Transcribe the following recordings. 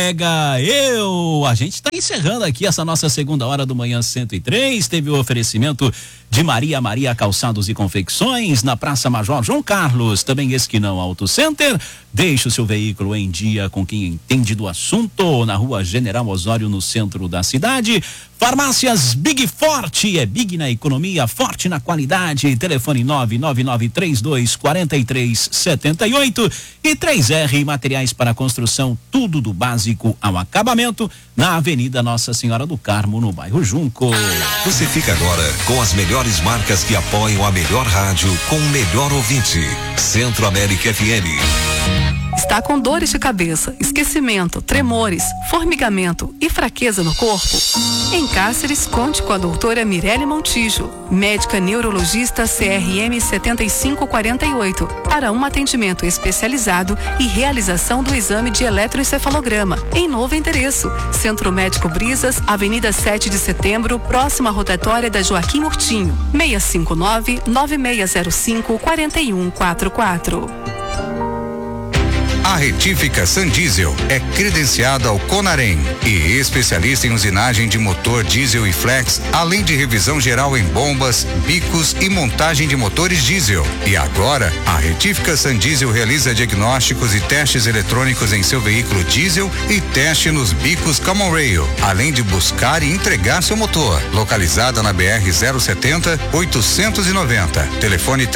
colega, a gente está encerrando aqui essa nossa segunda hora do Manhã 103, teve o oferecimento de Maria Calçados e Confecções, na Praça Major João Carlos, também Esquinão Auto Center. Deixe o seu veículo em dia com quem entende do assunto, na Rua General Osório, no centro da cidade. Farmácias Big Forte, é Big na economia, forte na qualidade. Telefone 999324378 e 3R Materiais para Construção, tudo do básico ao acabamento, na Avenida Nossa Senhora do Carmo, no bairro Junco. Você fica agora com as melhores marcas que apoiam a melhor rádio com o melhor ouvinte. Centro América FM. Está com dores de cabeça, esquecimento, tremores, formigamento e fraqueza no corpo? Em Cáceres, conte com a doutora Mirelle Montijo, médica neurologista CRM 7548, para um atendimento especializado e realização do exame de eletroencefalograma. Em novo endereço, Centro Médico Brisas, Avenida 7 de Setembro, próxima à rotatória da Joaquim Murtinho, 659-9605-4144. A Retífica Sandiesel é credenciada ao Conarem e especialista em usinagem de motor diesel e flex, além de revisão geral em bombas, bicos e montagem de motores diesel. E agora, a Retífica Sandiesel realiza diagnósticos e testes eletrônicos em seu veículo diesel e teste nos bicos Common Rail, além de buscar e entregar seu motor. Localizada na BR 070 890. Telefone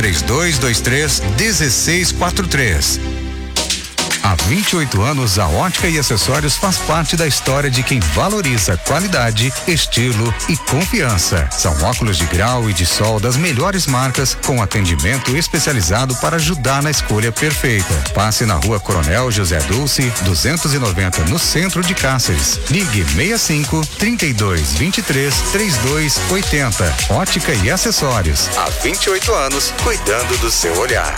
3223-1643. Há 28 anos, a Ótica e Acessórios faz parte da história de quem valoriza qualidade, estilo e confiança. São óculos de grau e de sol das melhores marcas, com atendimento especializado para ajudar na escolha perfeita. Passe na Rua Coronel José Dulce, 290, no centro de Cáceres. Ligue 65-3223-3280. Ótica e Acessórios. Há 28 anos, cuidando do seu olhar.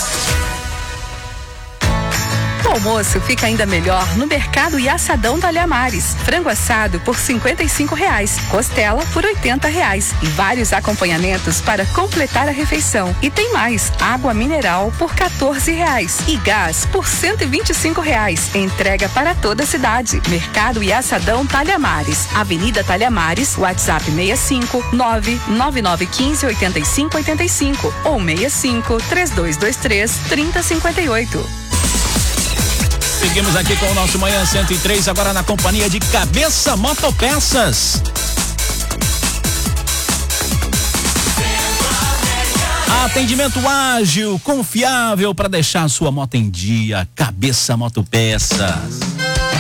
O almoço fica ainda melhor no Mercado e Assadão Talhamares. Frango assado por R$55, costela por R$80 e vários acompanhamentos para completar a refeição. E tem mais, água mineral por R$14 e gás por R$125. Entrega para toda a cidade. Mercado e Assadão Talhamares, Avenida Talhamares, WhatsApp 65-99915-8585 ou 65-3223-3058. Seguimos aqui com o nosso Manhã 103, agora na companhia de Cabeça Motopeças. Atendimento ágil, confiável para deixar a sua moto em dia. Cabeça Motopeças.